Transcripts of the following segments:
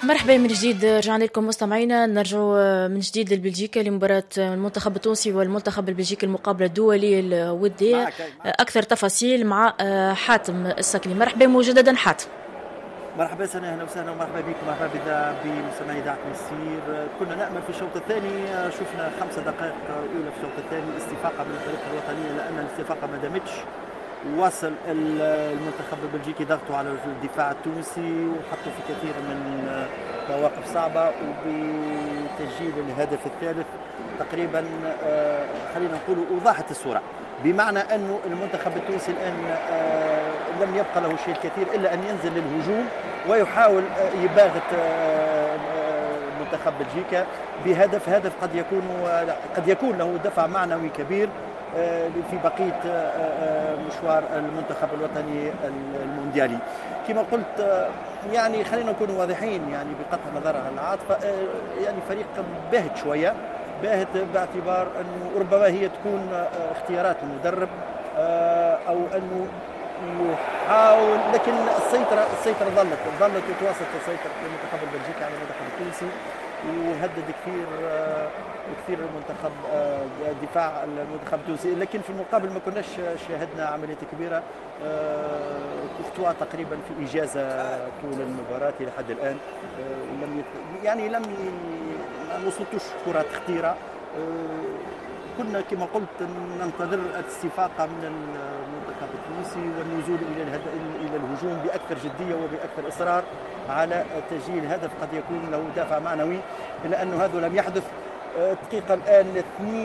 مرحبا من جديد، رجعنا لكم مستمعينا. نرجع من جديد لبلجيكا لمباراة المنتخب التونسي والمنتخب البلجيكي المقابلة الدولية الودية. أكثر تفاصيل مع حاتم السكلي. مرحبا مجددا حاتم. مرحبا سنة، أهلا وسهلا ومرحبا بكم، مرحبا بمستمعي إذاعة مسير. كنا نأمل في الشوط الثاني، شفنا 5 دقائق أولى في الشوط الثاني استفاقة من الفريق الوطنية، لأن الاستفاقة ما دامتش. واصل المنتخب البلجيكي ضغطوا على الدفاع التونسي وحطوا في كثير من مواقف صعبة، وبتسجيل الهدف الثالث تقريبا خلينا نقول وضحت الصورة، بمعنى أنه المنتخب التونسي الآن لم يبقى له شيء كثير إلا أن ينزل للهجوم ويحاول يباغت منتخب بلجيكا بهدف قد يكون له دفع معنوي كبير في بقية مشوار المنتخب الوطني المونديالي. كما قلت يعني خلينا نكون واضحين، يعني بقطع النظر عن العاطفة، يعني فريق باهت شوية، باهت باعتبار أنه ربما هي تكون اختيارات المدرب أو أنه يحاول، لكن السيطرة ظلت وتواصل تسيطر المنتخب البلجيكي على المنتخب التونسي، وهدد كثير المنتخب دفاع المنتخب التونسي. لكن في المقابل ما كناش شاهدنا عملية كبيرة. كورتوا تقريبا في إجازة طول المباراة إلى حد الآن، لم ما وصلتوش كرات خطيرة. كنا كما قلت ننتظر الاستفاقة من المنتخب التونسي والنزول إلى الهجوم بأكثر جدية وبأكثر إصرار على تسجيل هدف قد يكون له دافع معنوي، إلا أنه هذا لم يحدث. دقيقة الآن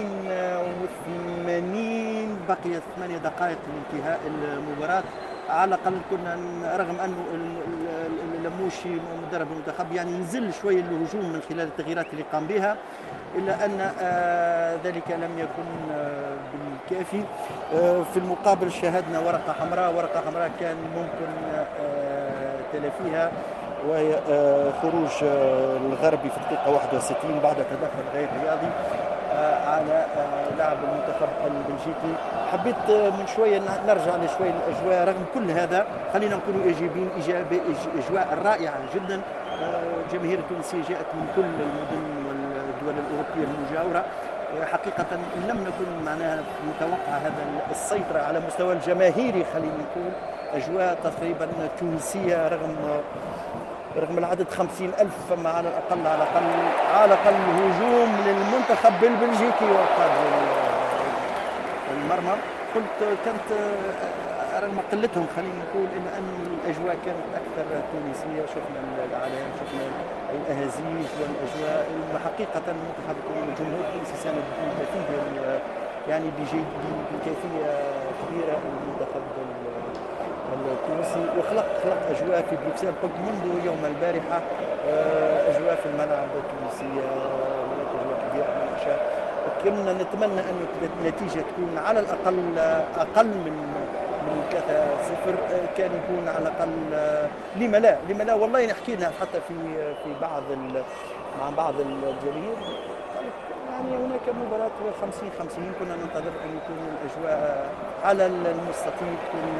82، بقي 8 دقائق لانتهاء المباراة. على الأقل كنا رغم أنه اللموشي مدرب المنتخب يعني نزل شوية الهجوم من خلال التغييرات اللي قام بها، إلا أن ذلك لم يكن بالكافي. في المقابل شاهدنا ورقة حمراء كان ممكن تلافيها، وهي خروج الغربي في الدقيقة 61 بعد تدخل غير رياضي على لاعب المنتخب البلجيكي. حبيت من شوية نرجع لشوية الأجواء. رغم كل هذا خلينا نكونوا إيجابيين، أجواء رائعة جدا. الجماهير التونسية جاءت من كل المدن والدول الأوروبية المجاورة. حقيقة لم نكن معناها متوقع هذا السيطرة على مستوى الجماهيري، خلينا نقول أجواء تقريبا تونسية رغم العدد 50,000. فما على الأقل هجوم للمنتخب البلجيكي وقاد المرمى. كانت رغم قلتهم خلينا نقول إلا أن الأجواء كانت أكثر تونسية. شفنا الأعلام، شفنا الأهازيج والأجواء. حقيقة المنتخب الجمهور التونسي ساند يعني بكيفية كبيرة المنتخب التونسي، وخلق أجواء في بروكسل. قلت منذ يوم البارحة أجواء في الملعب التونسية، أجواء كبيرة على العشاء. كنا نتمنى أن النتيجة تكون على الأقل أقل من 3-0. كان يكون على الأقل لما لا والله نحكينا حتى في مع بعض الجماهير، يعني هناك مباراة 50-50. كنا ننتظر أن يكون الأجواء على المستطيل تكون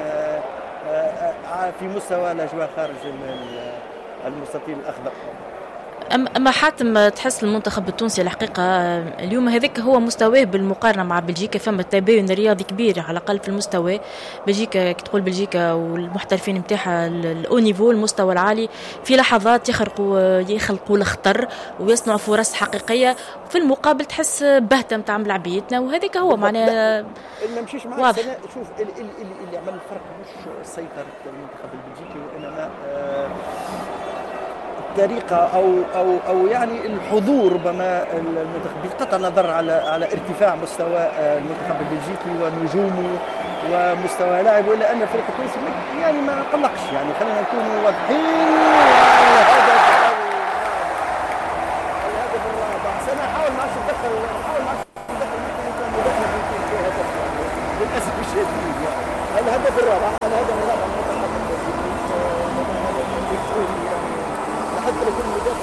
في مستوى الأجواء خارج المستطيل الأخضر. أما حاتم، تحس المنتخب التونسي الحقيقة اليوم هذاك هو مستواه بالمقارنة مع بلجيكا؟ فما تباين رياضي كبير على الأقل في المستوى. بلجيكا تقول بلجيكا والمحترفين متاعها الأونيفو المستوى العالي، في لحظات يخلقوا الخطر ويصنعوا فرص حقيقية. في المقابل تحس بهتة متاع ملاعبيتنا، وهذاك هو معناه نمشيش معك. شوف اللي عمل الفرق مش سيطرة المنتخب البلجيكي، وإنما الطريقة أو يعني الحضور. ربما المنتخب بقطع النظر على ارتفاع مستوى المنتخب البلجيكي ونجومه ومستوى لاعب، وإلا أن الفريق التونسي يعني ما قلقش. يعني خلينا نكون واضحين. الهدف الرابع سنة حاول ما تدخل للأسف الشديد. الهدف الرابع حتى لو كل مدافع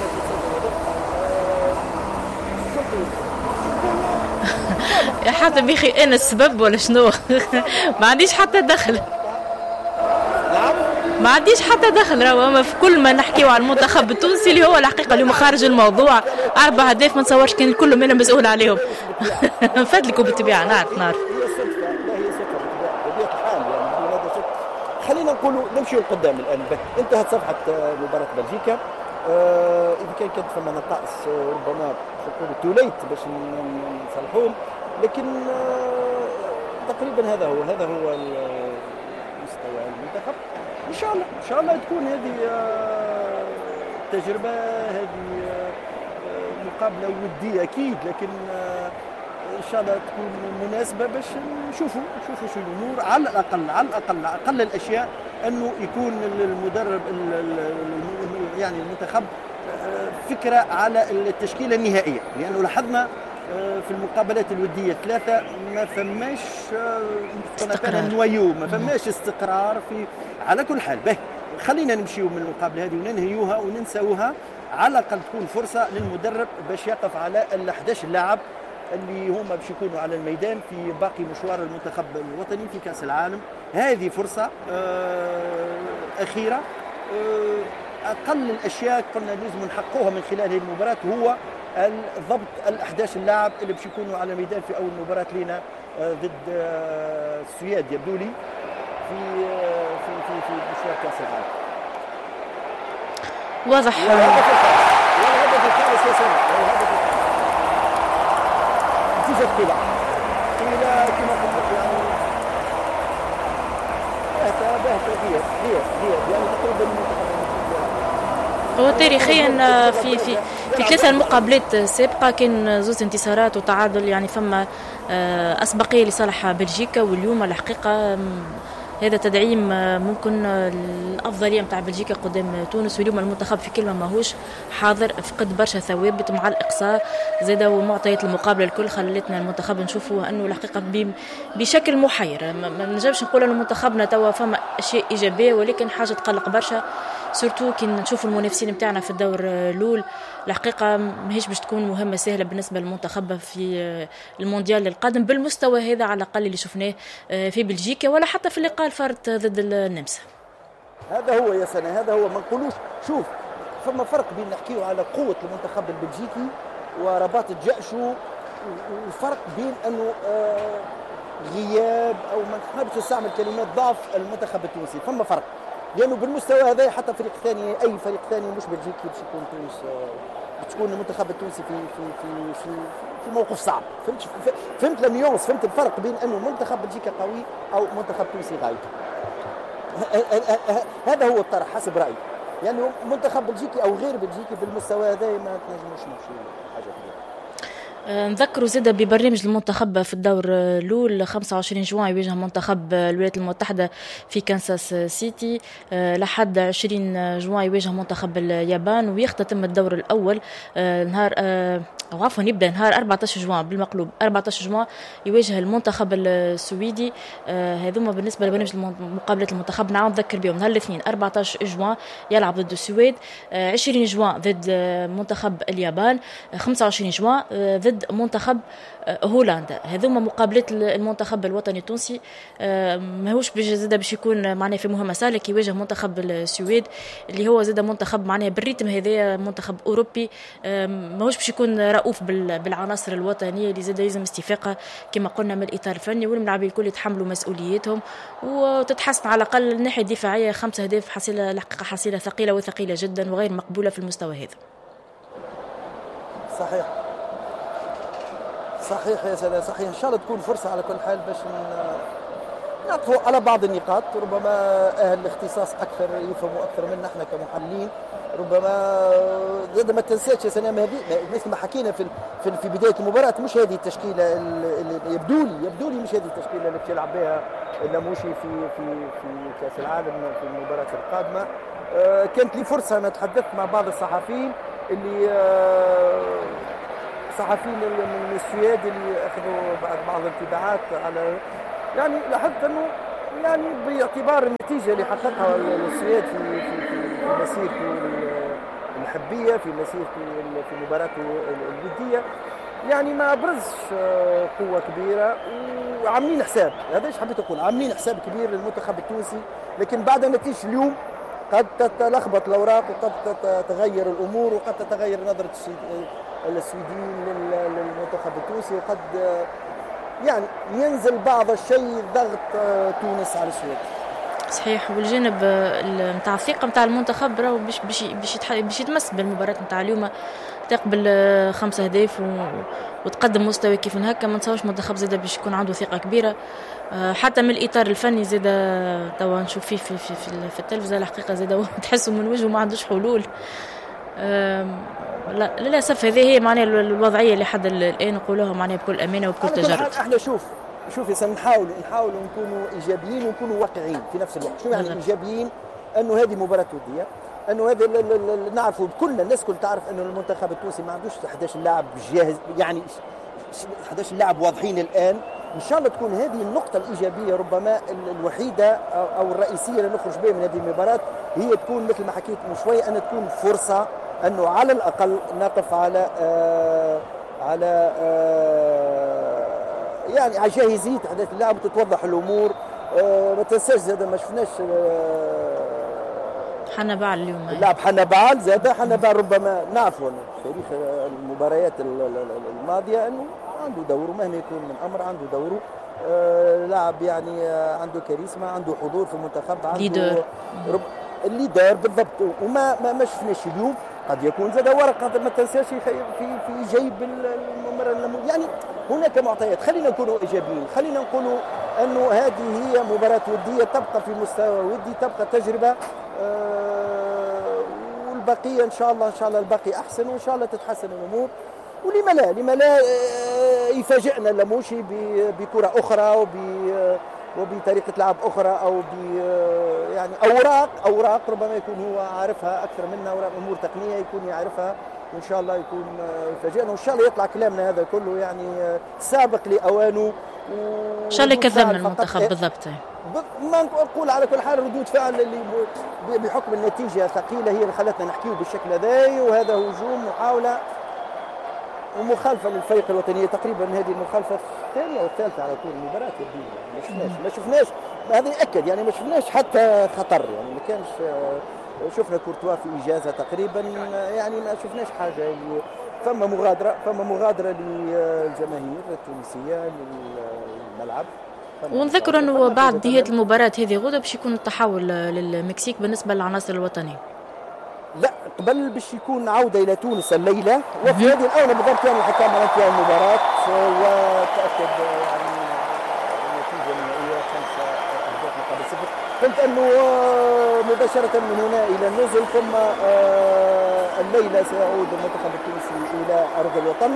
يا حاتم يا اخي انا السبب ولا شنو؟ ما عنديش حتى دخل. نعم ما عنديش حتى دخل راهو في كل ما نحكيو على المنتخب التونسي اللي هو الحقيقه اليوم خارج الموضوع. 4 أهداف ما نتصورش كان الكل منا مسؤول عليهم. نفدلكوا بالطبيعه نعرف. هي صدفه، لا هي صدفه بطبيعه الحال يعني هذا صدفه. خلينا نقولوا نمشيو لقدام الان. انتهت صفحه مباراه بلجيكا. اذا كانت فما نقائص ربما نقولوا توليت باش نصلحوهم، لكن تقريبا هذا هو مستوى المنتخب. ان شاء الله تكون هذه تجربه، هذه مقابله وديه اكيد، لكن ان شاء الله تكون مناسبه باش نشوفوا شو الامور. على اقل الاشياء انه يكون المدرب يعني المنتخب فكره على التشكيله النهائيه، لانه لاحظنا في المقابلات الوديه 3 ما فماش نويو، ما فماش استقرار في. على كل حال خلينا نمشيو من المقابله هذه وننهيوها وننسوها، على الاقل تكون فرصه للمدرب باش يقف على ال 11 لاعب اللي هما باش يكونوا على الميدان في باقي مشوار المنتخب الوطني في كاس العالم. هذه فرصه اخيره. اقل الاشياء قلنا لازم نحققوها من خلال هذه المباراه هو ضبط ال 11 لاعب اللي باش يكونوا على الميدان في اول مباراه لنا ضد السويد يبدو لي في مشوار كاس العالم. واضح. والهدف الخامس يا سنة، نتيجة كذا كما قلت يعني باهتة هي يعني تقريبا هو تاريخيا في 3 مقابلات سابقة كان 2 انتصارات وتعادل، يعني فما أسبقية لصالح بلجيكا. واليوم الحقيقة هذا تدعيم ممكن الأفضلية متاع بلجيكا قدام تونس. واليوم المنتخب في كلمة ماهوش حاضر، فقد برشا ثوابت مع الإقصاء زاده، ومعطيات المقابلة الكل خلتنا المنتخب نشوفوا أنه الحقيقة بشكل محير. ما نجمش نقول أنه منتخبنا توا فما أشياء إيجابية، ولكن حاجة تقلق برشا، سورتو كي نشوفوا المنافسين متاعنا في الدور الأول. الحقيقة ماهيش باش تكون مهمة سهلة بالنسبة للمنتخب في المونديال القادم بالمستوى هذا على الأقل اللي شفناه في بلجيكا، ولا حتى في اللقاء الفارط ضد النمسا. هذا هو يا سنة، هذا هو. ما نقولوش شوف فما فرق بين نحكيو على قوة المنتخب البلجيكي ورباط الجأشو، وفرق بين أنه غياب أو ما نحبش نستعمل كلمات ضعف المنتخب التونسي. فما فرق، لأنه بالمستوى هذا حتى فريق ثاني، أي فريق ثاني مش بلجيكي باش يكون تونس، تكون المنتخب التونسي في موقف صعب. فهمت النيونس، فهمت الفرق بين أنه منتخب بلجيكا قوي أو منتخب تونسي ضعيف. هذا هو الطرح حسب رأيي، يعني منتخب بلجيكي أو غير بلجيكي بالمستوى هذا ما تنجموش نمشي حاجة كبيرة. نذكروا زيدا ببرنامج المنتخب في الدور الأول. 25 جوان يواجه منتخب الولايات المتحدة في كانساس سيتي، لحد 20 جوان يواجه منتخب اليابان، ويختتم الدور الأول نهار عفوا يبدا نهار 14 جوان بالمقلوب. 14 جوان يواجه المنتخب السويدي. هذوما بالنسبه لبرنامج مقابله المنتخب. نعاود نذكر بهم نهار الاثنين 14 جوان يلعب ضد السويد، 20 جوان ضد منتخب اليابان، 25 جوان ضد منتخب هولندا. هذوما مقابلات المنتخب الوطني التونسي. ماهوش باش يكون معناه في مهمه سهله كي يواجه منتخب السويد اللي هو زاد منتخب معناه بالريتم هذا منتخب اوروبي. ماهوش باش يكون رؤوف بالعناصر الوطنيه اللي زاد لازم استفاقه كما قلنا من الاطار الفني، والملاعبين الكل يتحملوا مسؤوليتهم وتتحسن على الاقل الناحيه الدفاعيه. 5 أهداف حصيله الحقيقه حصيله ثقيله وثقيله جدا وغير مقبوله في المستوى هذا. صحيح يا سلام، صحيح. ان شاء الله تكون فرصه على كل حال باش نعطفوا على بعض النقاط. ربما اهل الاختصاص اكثر يفهموا اكثر منا احنا كمحللين. ربما زاد ما تنساش يا سلام هذه مثل ما حكينا في بدايه المباراه، مش هذه التشكيله اللي يبدو لي مش هذه التشكيله اللي بتلعب بها النموشي في كاس العالم في المباراه القادمه. كانت لي فرصه انا تحدثت مع بعض الصحفيين اللي صحفيين من السويد اللي اخذوا بعض الانطباعات على، يعني لاحظت انه يعني باعتبار النتيجه اللي حققها السويد في مسيرته الحبيه، في مسيرته في مباراته الوديه، يعني ما ابرزش قوه كبيره. وعاملين حساب، هذا ايش حبيت اقول، عاملين حساب كبير للمنتخب التونسي. لكن بعد نتيجه اليوم قد تتلخبط الأوراق وقد تتغير الأمور وقد تتغير نظرة السويديين للمنتخب التونسي، وقد يعني ينزل بعض الشيء ضغط تونس على السويد. صحيح. والجانب نتاع الثقه نتاع المنتخب راهو باش يتمس بالمباراه نتاع اليوم، تقبل 5 أهداف وتقدم مستوى كيف هكا. ما نتصورش منتخب زاده باش يكون عنده ثقه كبيره حتى من الاطار الفني زاده. توا نشوف فيه في التلفزه الحقيقه زاده تحسوا من وجهه ما عندوش حلول. لا للاسف هذه هي معناها الوضعيه اللي حد الان نقولوها معناها بكل امانه وبكل تجرد. احنا شوفي نحاولوا نكونوا ايجابيين ونكونوا واقعيين في نفس الوقت. شو يعني ايجابيين؟ انه هذه مباراه وديه، انه هذا نعرفوا كلنا، الناس كل تعرف انه المنتخب التونسي ما عندوش 11 لاعب جاهز، يعني 11 لاعب واضحين الان. ان شاء الله تكون هذه النقطه الايجابيه ربما الوحيده او الرئيسيه اللي نخرج بها من هذه المباراه، هي تكون مثل ما حكيت من شوي، ان تكون فرصه انه على الاقل نقف على يعني على جاهزيه 11 لاعب وتتوضح الامور. ما تنساش زاد ما شفناش حنبال اليوم اللاعب حنبال زاد حنبال ربما نعرفوا تاريخ المباريات الماضيه انه عنده دوره، مهما يكون من امر عنده دوره. لاعب يعني عنده كاريزما، عنده حضور في المنتخب، عنده الليدر بالضبط. وما ما شفناش اليوم. قد يكون زاد ورقه ما تنساش في جيب الممر، يعني هناك معطيات. خلينا نكونوا ايجابيين، خلينا نقولوا انه هذه هي مباراه وديه تبقى في مستوى ودي، تبقى تجربه. والبقيه ان شاء الله الباقي احسن، وان شاء الله تتحسن الامور. ولما لا يفاجئنا اللموشي بكره اخرى وبطريقه لعب اخرى، او يعني اوراق ربما يكون هو عارفها اكثر منا، امور تقنيه يكون يعرفها، وان شاء الله يكون يفاجئنا، وان شاء الله يطلع كلامنا هذا كله يعني سابق لاوانه. ان شاء الله كذبنا المنتخب بالضبط. ما نقول على كل حال ردود فعل اللي بحكم النتيجه ثقيله هي اللي خلتنا نحكيه بالشكل هذا، وهذا هجوم محاوله ومخالفه للفريق الوطنيه. تقريبا هذه المخالفه الثانيه والثالثه على طول المباراه. ما شفناش هذا ياكد، يعني ما شفناش حتى خطر، يعني ما كانش. شفنا كورتوا في اجازه تقريبا، يعني ما شفناش حاجه. فما مغادره للجماهير التونسيه للملعب. ونذكر انه بعد نهايه المباراه هذه غدا باش يكون التحول للمكسيك بالنسبه للعناصر الوطنيه. لا قبل باش يكون عوده الى تونس الليله، وفي هذه الاونه بالضبط كان الحكام على انتهاء المباراه وتاكد يعني النتيجه النهائيه 5 أهداف مقابل 0. قلت انه مباشره من هنا الى النزل، ثم الليله سيعود المنتخب التونسي الى ارض الوطن،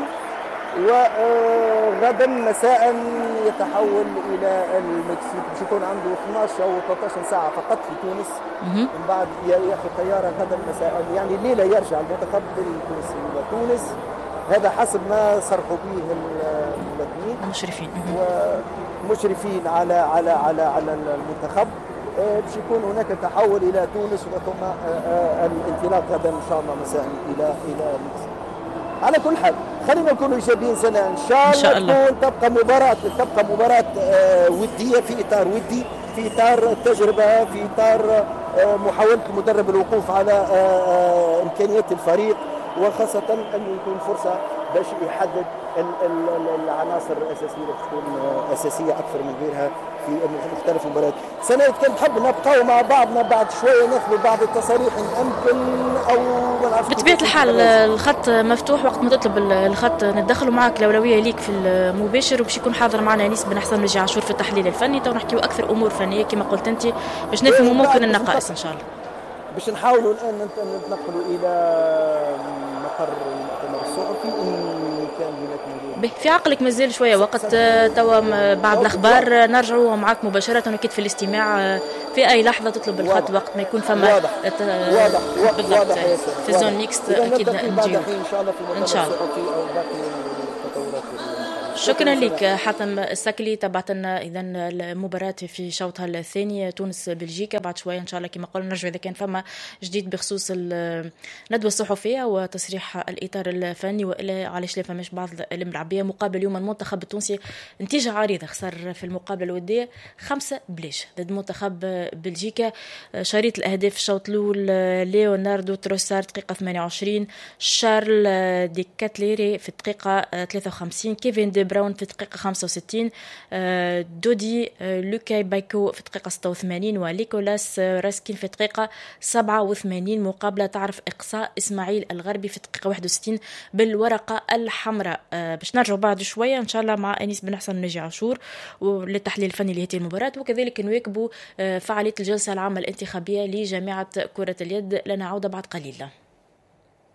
وغدا مساء يتحول الى المكسيك باش يكون عنده 12 او 13 ساعه فقط في تونس. من بعد ياخذ طياره غدا مساء، يعني الليله يرجع المنتخب التونسي الى تونس. هذا حسب ما صرحوا به المدنيين ومشرفين على المنتخب. باش يكون هناك تحول الى تونس، وثم الانطلاق غدا ان شاء الله مساء الى المكسيك. على كل حال خلينا نكونوا ايجابيين سنه ان شاء الله. تبقى مباراه وديه في اطار ودي، في اطار التجربه، في اطار محاوله المدرب الوقوف على امكانيات الفريق، وخاصه انه يكون فرصه باش يحدد العناصر الاساسيه اللي تكون اساسيه اكثر من غيرها في مختلف المباريات. سنة كنت نحب نبقاو مع بعضنا بعد شويه ناخذ بعض التصاريح يمكن او ما نعرفش. بطبيعه الحال الخط مفتوح، وقت ما تطلب الخط ندخلوا معك الاولويه ليك في المباشر، وباش يكون حاضر معنا انيس بن حسن رجع عاشور في التحليل الفني، تو نحكيو اكثر امور فنيه كما قلت انت باش نفهموا ممكن النقائص ان شاء الله. باش نحاولوا الان ننتقلوا الى مقر المؤتمر الصحفي ان كان هناك موجود. في عقلك مازال شويه وقت توا بعد الاخبار نرجعوا معك مباشره، اكيد في الاستماع في اي لحظه تطلب الخط وقت ما يكون فما واضح في زون ميكست اكيد نجيو ان شاء الله في ان شاء الله او باقي التطورات. شكرا لك حاتم السكلي. تبعت لنا اذا المباراه في شوطها الثاني تونس بلجيكا. بعد شويه ان شاء الله كما قلنا نرجع اذا كان فما جديد بخصوص الندوه الصحفيه وتصريح الاطار الفني والا علاش لا فماش بعض الملاعبيه مقابل اليوم المنتخب التونسي. نتيجه عريضه، خسر في المقابله الوديه 5-0 ضد منتخب بلجيكا. شريط الاهداف الشوط الاول ليوناردو تروسار دقيقه 28، شارل دي كاتليري في الدقيقه 53، كيفين دي براون في الدقيقة 65، دودي لوكاي بايكو في الدقيقة 86، وليكولاس راسكين في الدقيقة 87. مقابلة تعرف إقصاء إسماعيل الغربي في الدقيقة 61 بالورقة الحمراء. باش نرجع بعد شوية إن شاء الله مع أنيس بن حسن ونجي عاشور وللتحليل الفني لهذه المباراة، وكذلك نواكبوا فعالية الجلسة العامة الانتخابية لجامعة كرة اليد. لنا عودة بعد قليل.